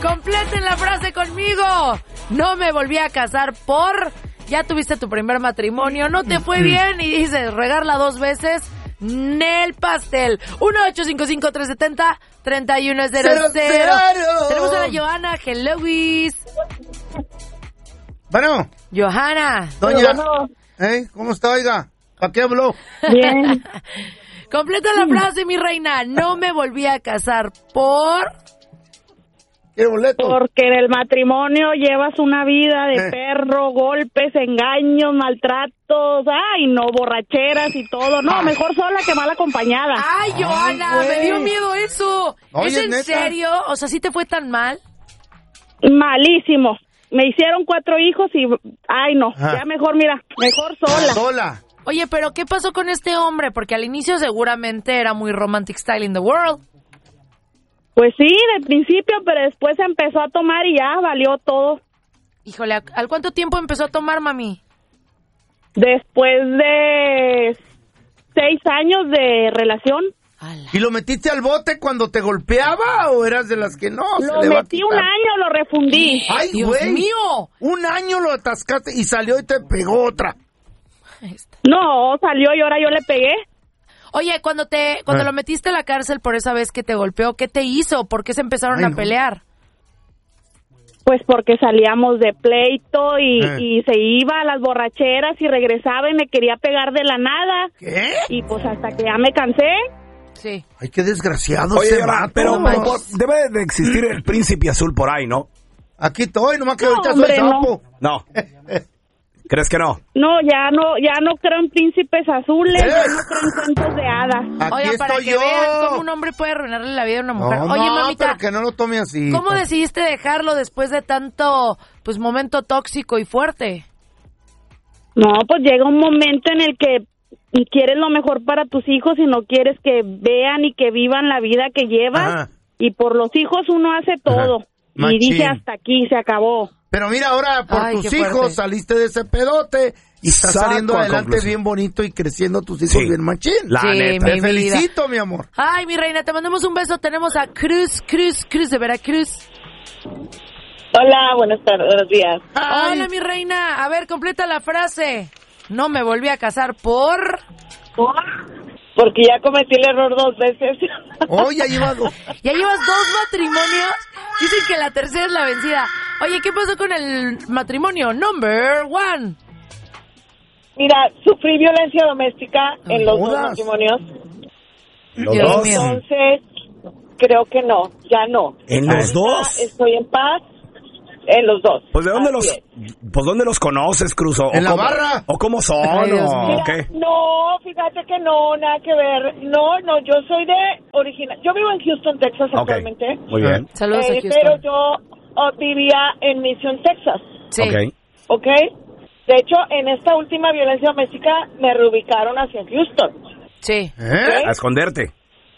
Completen la frase conmigo. No me volví a casar por... Ya tuviste tu primer matrimonio, no te fue bien y dices regarla 2 veces. Nel pastel. 1-855-370-3100. Tenemos a la Johanna. Hello, Luis. Bueno. Johanna. Doña. ¿Cómo está, oiga? ¿Para qué habló? Bien. Completa la frase, mi reina. No me volví a casar por... ¿Qué boleto? Porque en el matrimonio llevas una vida de perro, golpes, engaños, maltratos, no, borracheras y todo. No, mejor sola que mal acompañada. Ay, Johanna, me dio miedo eso. Oye, ¿Es en ¿neta? serio? O sea, ¿sí te fue tan mal? Malísimo. Me hicieron 4 hijos y, no, ya mejor, mejor sola. Oye, pero ¿qué pasó con este hombre? Porque al inicio seguramente era muy romantic style in the world. Pues sí, de principio, pero después empezó a tomar y ya valió todo. Híjole, ¿al cuánto tiempo empezó a tomar, mami? Después de 6 años de relación. ¿Y lo metiste al bote cuando te golpeaba o eras de las que no? Lo metí un año, lo refundí. ¡Ay, Dios güey! mío! Un año lo atascaste y salió y te pegó otra. No, salió y ahora yo le pegué. Oye, cuando lo metiste a la cárcel por esa vez que te golpeó, ¿qué te hizo? ¿Por qué se empezaron a pelear? Pues porque salíamos de pleito y se iba a las borracheras y regresaba y me quería pegar de la nada. ¿Qué? Y pues hasta que ya me cansé. Sí. Ay, qué desgraciado. Oye, ese vato. pero debe de existir el príncipe azul por ahí, ¿no? Aquí estoy, nomás que No, ahorita hombre, soy sapo. No. ¿Crees que no? No, ya no creo en príncipes azules, ya no creo en cuentos de hadas. Aquí Oiga, para estoy que yo. vean cómo un hombre puede arruinarle la vida a una mujer. Oye, mamita, pero que no lo tome así. ¿cómo decidiste dejarlo después de tanto, momento tóxico y fuerte? No, pues llega un momento en el que quieres lo mejor para tus hijos y no quieres que vean y que vivan la vida que llevas. Ajá. Y por los hijos uno hace todo. Y Machín. dice hasta aquí, se acabó. Pero mira, ahora por Ay, tus qué fuerte. hijos saliste de ese pedote y estás Saco saliendo a adelante conclusión. bien bonito y creciendo tus hijos Sí. bien machín. La Sí, neta. Te mi felicito, mi amor. Ay, mi reina, te mandamos un beso. Tenemos a Cruz de Veracruz. Hola, buenos días. Ay. Hola, mi reina. A ver, completa la frase. No me volví a casar por... Porque ya cometí el error 2 veces. Oye, ya llevas 2. Ya llevas 2 matrimonios. Dicen que la tercera es la vencida. Oye, ¿qué pasó con el matrimonio number 1? Mira, sufrí violencia doméstica en los 2 jodas. matrimonios. ¿Los Dios dos? mío. Entonces, creo que no, ya no. ¿En los Ahorita dos? Estoy en paz en los 2. Pues Así es. ¿dónde los conoces, Cruz? ¿En la barra? ¿O cómo son? Ay, Dios mío. ¿O Mira, qué? no, fíjate que no, nada que ver. No, yo soy de original. Yo vivo en Houston, Texas Ok, actualmente. muy bien. Saludos a Houston. Pero yo vivía en Mission, Texas. Sí. Ok. ¿Ok? De hecho, en esta última violencia doméstica me reubicaron hacia Houston. Sí. A esconderte.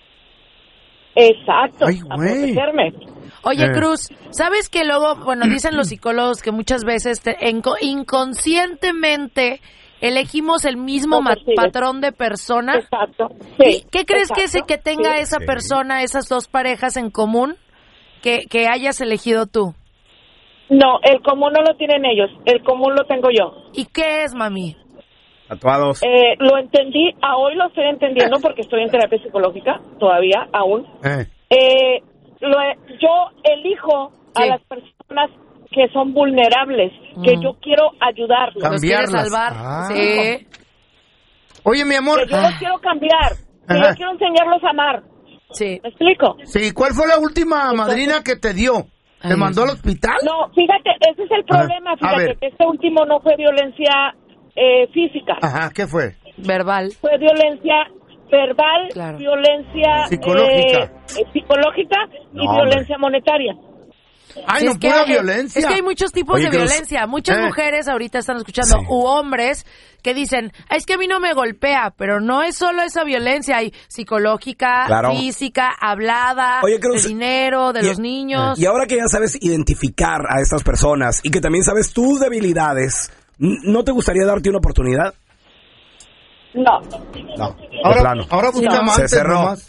Exacto, Ay, a güey. protegerme. Oye, Cruz, ¿sabes que luego, dicen los psicólogos que muchas veces inconscientemente elegimos el mismo No persigues. patrón de persona? Exacto. ¿Y Sí, qué crees exacto, que tenga sí. esa persona, esas 2 parejas en común que hayas elegido tú? No, el común no lo tienen ellos, el común lo tengo yo. ¿Y qué es, mami? Tatuados. Lo entendí, a hoy lo estoy entendiendo porque estoy en terapia psicológica, todavía, aún. Yo elijo a Sí. las personas que son vulnerables, que yo quiero ayudarlos, ¿Los quieres Cambiarlas. salvar? Ah. Sí. Oye, mi amor. que yo los quiero cambiar, que Ajá. yo quiero enseñarlos a amar. Sí. ¿Me explico? Sí, ¿cuál fue la última madrina que te dio? ¿Te Ay, mandó al Dios hospital? No, fíjate, ese es el problema, A ver. fíjate, que este último no fue violencia física, Ajá, ¿qué fue? Verbal. fue violencia verbal, Claro. violencia Psicológica. psicológica y No, violencia monetaria. Ay, Sí, no, es que pura hay- violencia. Es que hay muchos tipos Oye, de Cruz. violencia. Muchas mujeres ahorita están escuchando, Sí. u hombres que dicen, es que a mí no me golpea, pero no es solo esa violencia, hay psicológica, Claro. física, hablada, Oye, Cruz, de dinero, de los niños. Y ahora que ya sabes identificar a estas personas y que también sabes tus debilidades, ¿no te gustaría darte una oportunidad? No. No. de Ahora, plano. ahora busca Sí, no. amantes Se cerró. nomás.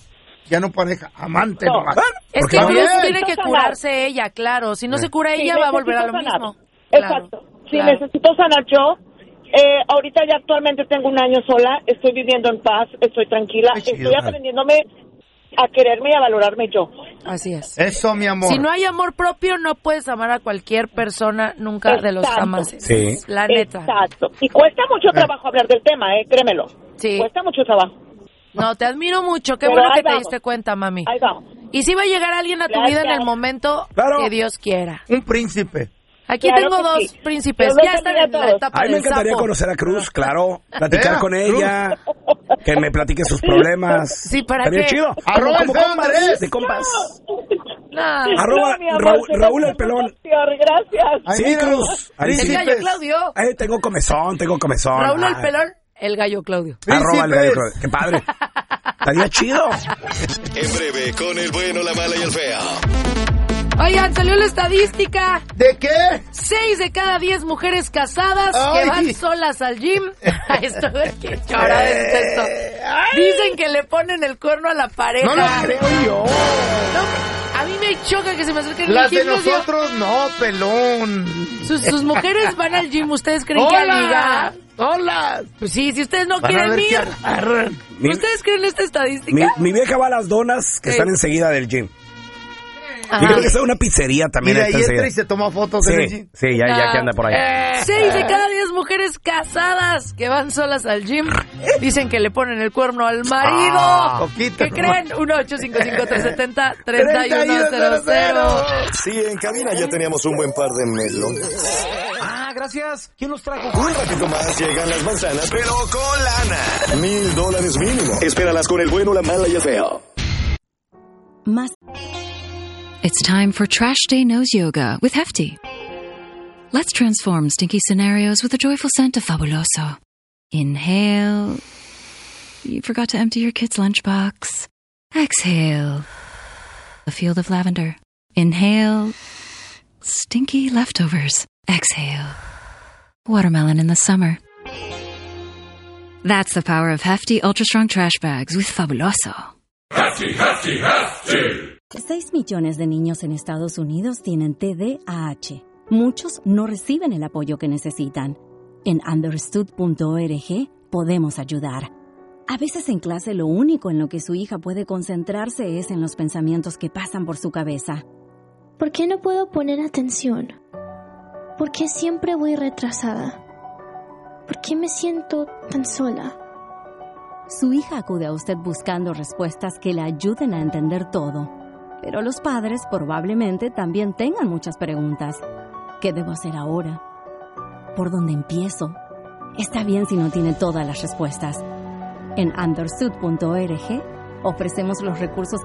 Ya no pareja, amante No. nomás. Es ¿Por que qué no? Cruz Bien. tiene que Sanar. curarse ella, claro. Si no se cura Sí, ella, va a volver a lo necesito sanar. mismo. Claro, Exacto. Sí, claro. necesito sanar yo. Ahorita ya actualmente tengo 1 año sola, estoy viviendo en paz, estoy tranquila, Qué chido, estoy aprendiéndome a quererme y a valorarme yo. Así es. Eso, mi amor. Si no hay amor propio, no puedes amar a cualquier persona nunca de los Exacto. jamases. Sí. La neta. Exacto. Y cuesta mucho trabajo hablar del tema, créemelo. Sí. Cuesta mucho trabajo. No, te admiro mucho. Qué Pero bueno ahí que te vamos. diste cuenta, mami. Ahí vamos. Y si va a llegar alguien a tu Gracias. vida en el momento Claro. que Dios quiera. Un príncipe. Aquí Claro tengo que 2 sí. príncipes. Dios los Ya están bendiga en la a todos. etapa A mí me del encantaría sapo. conocer a Cruz, claro. Platicar Vea, con Cruz. ella. Que me platique sus problemas. Sí, ¿para Estaría qué? chido. Arroba el feo compas, Andrés. de compas. No. Arroba No, mi amor, Raúl el gracias, pelón. Gracias. Ay, Sí, mira, Cruz. Ahí El sí. gallo príncipes. Claudio. Tengo comezón. Raúl el Ay. pelón, el gallo Claudio. Arroba el gallo Príncipes. Claudio. Qué padre. Estaría chido. En breve, con el bueno, la mala y el feo. Oigan, salió la estadística. ¿De qué? 6 de cada 10 mujeres casadas Ay. que van solas al gym. Esto, qué chorada es esto. Dicen que le ponen el cuerno a la pareja. No lo creo yo. No, a mí me choca que se me acerquen Las al de gimnasio. nosotros no, pelón. Sus mujeres van al gym. ¿Ustedes creen que a ¡Hola! ligar? ¡Hola! Pues sí, si ustedes no Van a quieren ver ir. qué agarran. Mi, ¿Ustedes creen esta estadística? mi vieja va a las donas que Sí. están enseguida del gym. Ajá. Yo creo que es una pizzería Y también. de está ahí entra enseguida. y se toma fotos en el Sí, gym. sí, ya que anda por ahí. 6 de cada 10 mujeres casadas que van solas al gym dicen que le ponen el cuerno al marido. Poquito, ¿Qué creen? 1-855-370-3100. Sí, en cabina ya teníamos un buen par de melones. Ah, gracias. ¿Quién los trajo? Un ratito más llegan las manzanas, pero con lana. $1,000 mínimo. Espéralas con el bueno, la mala y el feo. Más. It's time for Trash Day Nose Yoga with Hefty. Let's transform stinky scenarios with a joyful scent of Fabuloso. Inhale. You forgot to empty your kid's lunchbox. Exhale. A field of lavender. Inhale. Stinky leftovers. Exhale. Watermelon in the summer. That's the power of Hefty Ultra Strong Trash Bags with Fabuloso. 6 millones de niños en Estados Unidos tienen TDAH. Muchos no reciben el apoyo que necesitan. En understood.org podemos ayudar. A veces en clase lo único en lo que su hija puede concentrarse es en los pensamientos que pasan por su cabeza. ¿Por qué no puedo poner atención? ¿Por qué siempre voy retrasada? ¿Por qué me siento tan sola? Su hija acude a usted buscando respuestas que le ayuden a entender todo. Pero los padres probablemente también tengan muchas preguntas. ¿Qué debo hacer ahora? ¿Por dónde empiezo? Está bien si no tiene todas las respuestas. En understood.org ofrecemos los recursos